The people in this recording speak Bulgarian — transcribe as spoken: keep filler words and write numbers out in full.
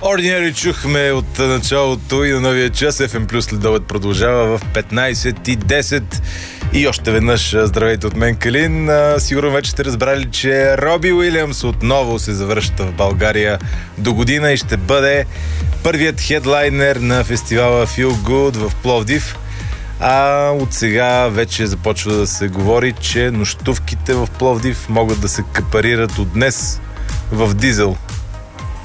Ordinary чухме от началото и на новия час. еф ем Плюс следобед продължава в петнайсет и десет. И още веднъж здравейте от мен, Калин. Сигурно вече сте разбрали, че Роби Уилямс отново се завръща в България до година и ще бъде първият хедлайнер на фестивала Feel Good в Пловдив. А от сега вече започва да се говори, че нощувките в Пловдив могат да се капарират от днес в Дизел.